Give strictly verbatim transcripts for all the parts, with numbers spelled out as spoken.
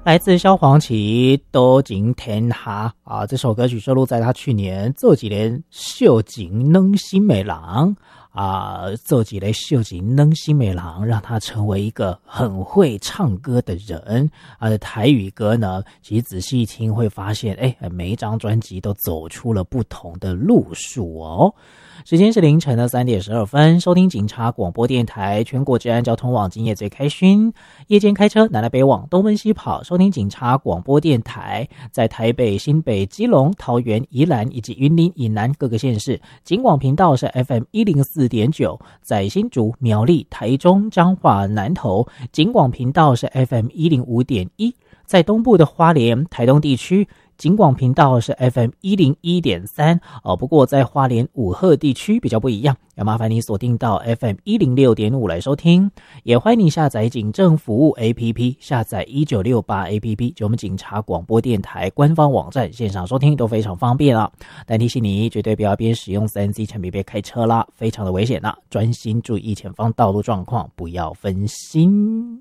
来自萧煌奇《多情天下》啊，这首歌曲收录在他去年这几年秀景能新美郎啊，这几年秀景能新美郎让他成为一个很会唱歌的人啊。台语歌呢，其实仔细一听会发现，哎，每一张专辑都走出了不同的路数哦。时间是凌晨的三点十二分，收听警察广播电台，全国治安交通网今夜最开勋。夜间开车南来北往，东奔西跑，收听警察广播电台，在台北、新北、基隆、桃园、宜兰以及云林以南各个县市，警广频道是 F M 一零四点九，在新竹、苗栗、台中、彰化、南投，警广频道是 F M 一零五点一，在东部的花莲、台东地区。警广频道是 F M 一零一点三哦，不过在花莲五鹤地区比较不一样，要麻烦你锁定到 F M 一零六点五来收听，也欢迎你下载警政服务 A P P， 下载一九六八 A P P， 就我们警察广播电台官方网站，线上收听都非常方便啊。但提醒你，绝对不要边使用 三 C 产品边开车啦，非常的危险啦，专心注意前方道路状况，不要分心。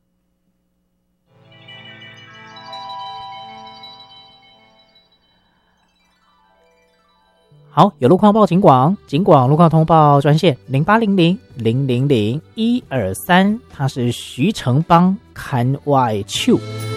好，有路况报警广，警广路况通报专线零八零零零零零一二三，它是徐成邦看外手。